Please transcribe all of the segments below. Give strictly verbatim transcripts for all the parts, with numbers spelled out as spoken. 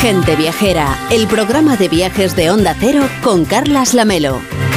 Gente Viajera, el programa de viajes de Onda Cero con Carlas Lamelo.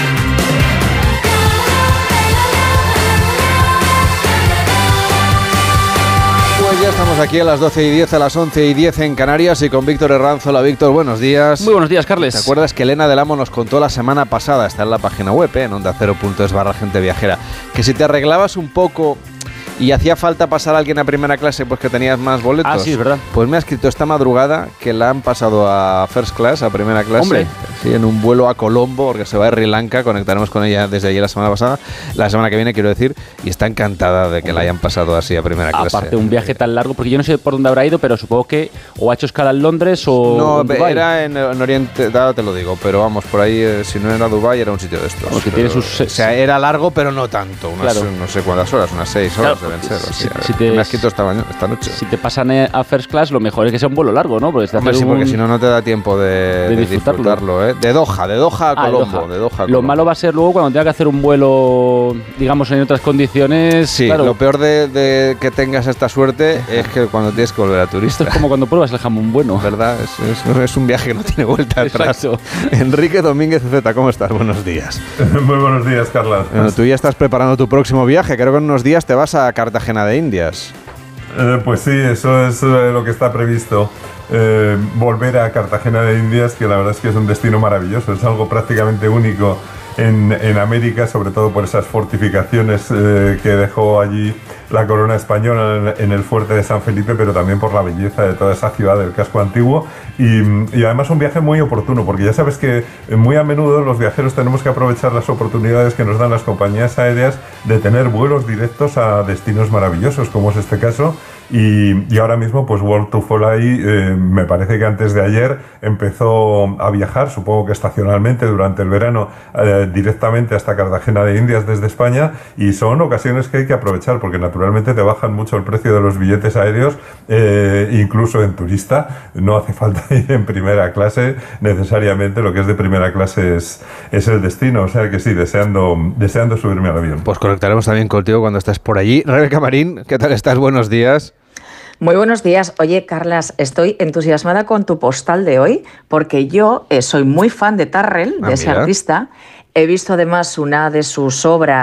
Pues ya estamos aquí a las doce y diez, a las once y diez en Canarias y con Víctor Herranz. Hola Víctor, buenos días. Muy buenos días, Carles. ¿Te acuerdas que Elena del Amo nos contó la semana pasada, está en la página web, eh, en onda cero punto es barra gente viajera, que si te arreglabas un poco y hacía falta pasar a alguien a primera clase, pues que tenías más boletos? Ah, sí, es verdad. Pues me ha escrito esta madrugada que la han pasado a First Class, a primera clase. Hombre. Sí, en un vuelo a Colombo, porque se va a Sri Lanka. Conectaremos con ella desde allí la semana pasada, la semana que viene, quiero decir, y está encantada de que la hayan pasado así a primera clase. Aparte, un viaje tan largo, porque yo no sé por dónde habrá ido, pero supongo que o ha hecho escala en Londres o No, en Dubái. era en, en Oriente, ahora te lo digo, pero vamos, por ahí, eh, si no era Dubái, era un sitio de estos. Vamos, que Pero, tiene sus- o sea, era largo, pero no tanto, unas, Claro. no sé cuántas horas, unas seis horas Claro, deben ser. si- o sea, si te- me ha escrito esta, mañana, esta noche. Si te pasan eh, a First Class, lo mejor es que sea un vuelo largo, ¿no? Porque, Hombre, sí, un... porque si no, no te da tiempo de, de de disfrutarlo. disfrutarlo, ¿eh? De Doha, de Doha a Ah, Colombo, Doha. de Doha a Lo Colombo. malo va a ser luego cuando tenga que hacer un vuelo, digamos, en otras condiciones. Sí, claro, lo peor de, de que tengas esta suerte es que cuando tienes que volver a esto turista. es como cuando pruebas el jamón bueno. ¿Verdad? Es, es, es un viaje que no tiene vuelta atrás. Exacto. Enrique Domínguez Z, ¿cómo estás? Buenos días. Muy buenos días, Carla. Bueno, tú ya estás preparando tu próximo viaje. Creo que en unos días te vas a Cartagena de Indias. Eh, pues sí, eso es eh, lo que está previsto. Eh, volver a Cartagena de Indias, que la verdad es que es un destino maravilloso, es algo prácticamente único en, en América, sobre todo por esas fortificaciones eh, que dejó allí la corona española en, en el fuerte de San Felipe, pero también por la belleza de toda esa ciudad del casco antiguo y, y además un viaje muy oportuno, porque ya sabes que muy a menudo los viajeros tenemos que aprovechar las oportunidades que nos dan las compañías aéreas de tener vuelos directos a destinos maravillosos, como es este caso. Y, y ahora mismo, pues World to Fly, eh, me parece que antes de ayer empezó a viajar, supongo que estacionalmente durante el verano, eh, directamente hasta Cartagena de Indias desde España, y son ocasiones que hay que aprovechar porque naturalmente te bajan mucho el precio de los billetes aéreos, eh, incluso en turista. No hace falta ir en primera clase necesariamente, lo que es de primera clase es, es el destino, o sea que sí, deseando, deseando subirme al avión. Pues conectaremos también contigo cuando estés por allí. Rebeca Marín, ¿qué tal estás? Buenos días. Muy buenos días. Oye, Carlas, estoy entusiasmada con tu postal de hoy porque yo eh, soy muy fan de Tarrell, Ah, de ese mira. artista. He visto además una de sus obras